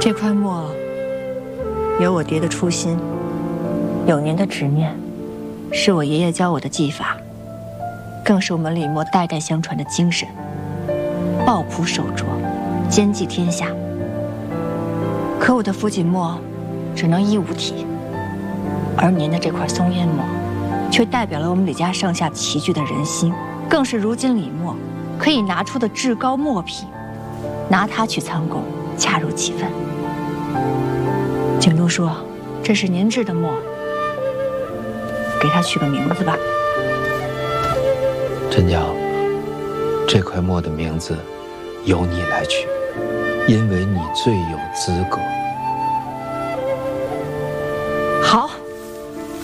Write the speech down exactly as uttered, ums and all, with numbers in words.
这块墨有我爹的初心，有您的执念，是我爷爷教我的技法，更是我们李墨代代相传的精神。抱朴守拙，兼济天下。可我的福锦墨只能一五体，而您的这块松烟墨，却代表了我们李家上下齐聚的人心，更是如今李墨可以拿出的至高墨品，拿它去参贡，恰如其分。景都说，这是您制的墨，给它取个名字吧。 陈娘，这块墨的名字由你来取，因为你最有资格。